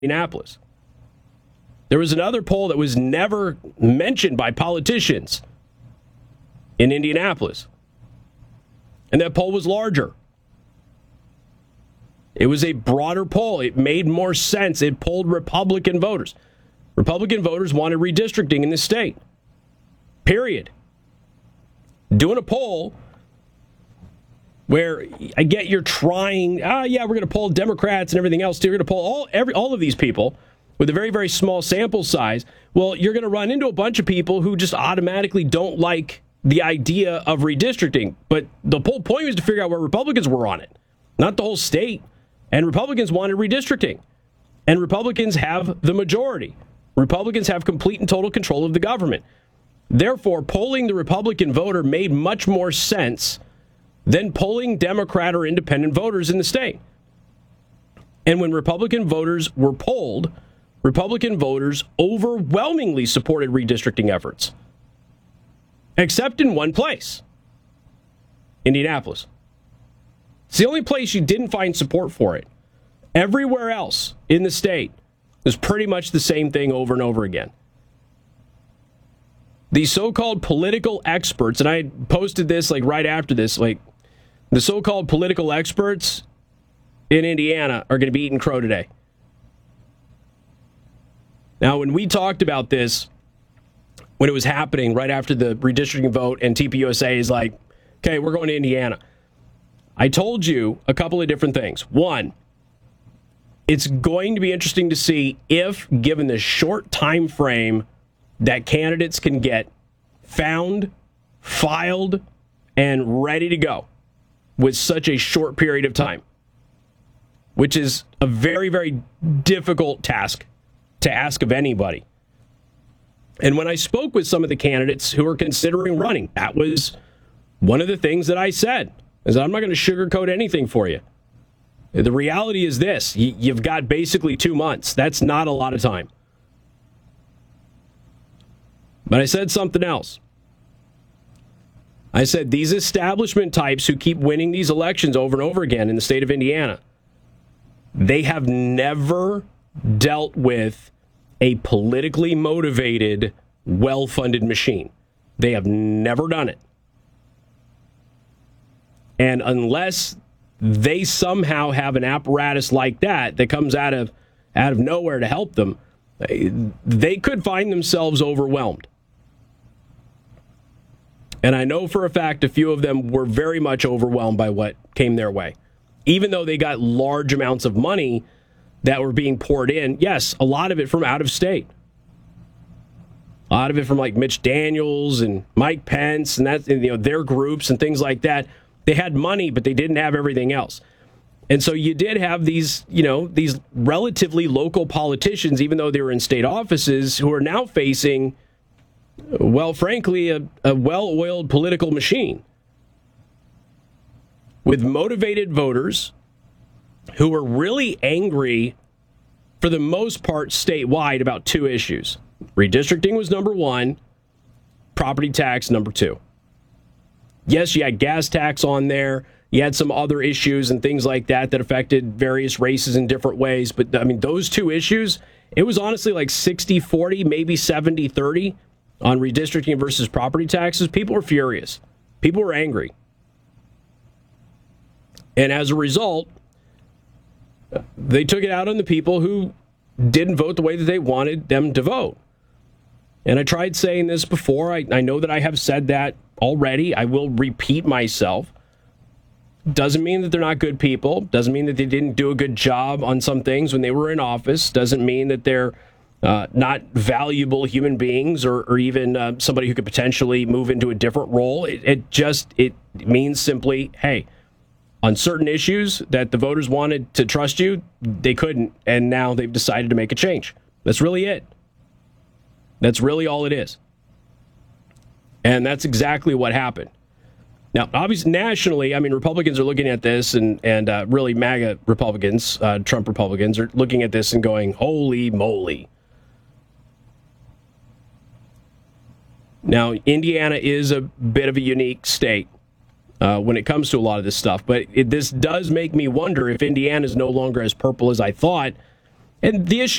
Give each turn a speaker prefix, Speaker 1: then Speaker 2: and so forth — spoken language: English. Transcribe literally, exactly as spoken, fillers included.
Speaker 1: Indianapolis. There was another poll that was never mentioned by politicians in Indianapolis. And that poll was larger. It was a broader poll. It made more sense. It polled Republican voters. Republican voters wanted redistricting in the state. Period. Doing a poll where I get you're trying, ah, yeah, we're going to poll Democrats and everything else too. You're going to poll all every all of these people with a very, very small sample size. Well, you're going to run into a bunch of people who just automatically don't like the idea of redistricting. But the whole point was to figure out where Republicans were on it, not the whole state. And Republicans wanted redistricting. And Republicans have the majority. Republicans have complete and total control of the government. Therefore, polling the Republican voter made much more sense than polling Democrat or independent voters in the state. And when Republican voters were polled, Republican voters overwhelmingly supported redistricting efforts. Except in one place, Indianapolis. It's the only place you didn't find support for it. Everywhere else in the state was pretty much the same thing over and over again. These so-called political experts, and I posted this like right after this, like the so-called political experts in Indiana are going to be eating crow today. Now, when we talked about this, when it was happening right after the redistricting vote, and T P U S A is like, okay, we're going to Indiana. I told you a couple of different things. One, it's going to be interesting to see if, given the short time frame that candidates can get found, filed, and ready to go with such a short period of time, which is a very, very difficult task to ask of anybody. And when I spoke with some of the candidates who are considering running, that was one of the things that I said, is that I'm not going to sugarcoat anything for you. The reality is this, you've got basically two months. That's not a lot of time. But I said something else. I said these establishment types who keep winning these elections over and over again in the state of Indiana, they have never dealt with a politically motivated, well-funded machine. They have never done it. And unless they somehow have an apparatus like that that comes out of out of nowhere to help them, they could find themselves overwhelmed. And I know for a fact a few of them were very much overwhelmed by what came their way. Even though they got large amounts of money that were being poured in, yes, a lot of it from out of state. A lot of it from like Mitch Daniels and Mike Pence and that, you know, their groups and things like that. They had money, but they didn't have everything else. And so you did have these, you know, these relatively local politicians, even though they were in state offices, who are now facing, well, frankly, a, a well-oiled political machine with motivated voters who are really angry, for the most part, statewide about two issues. Redistricting was number one, property tax number two. Yes, you had gas tax on there. You had some other issues and things like that that affected various races in different ways. But, I mean, those two issues, it was honestly like sixty forty, maybe seventy thirty on redistricting versus property taxes. People were furious. People were angry. And as a result, they took it out on the people who didn't vote the way that they wanted them to vote. And I tried saying this before. I, I know that I have said that already. I will repeat myself. Doesn't mean that they're not good people. Doesn't mean that they didn't do a good job on some things when they were in office. Doesn't mean that they're uh, not valuable human beings, or, or even uh, somebody who could potentially move into a different role. It, it just, it means simply, hey, on certain issues that the voters wanted to trust you, they couldn't, and now they've decided to make a change. That's really it. That's really all it is. And that's exactly what happened. Now, obviously, nationally, I mean, Republicans are looking at this, and, and uh, really MAGA Republicans, uh, Trump Republicans, are looking at this and going, holy moly. Now, Indiana is a bit of a unique state uh, when it comes to a lot of this stuff, but it, this does make me wonder if Indiana is no longer as purple as I thought, And the issue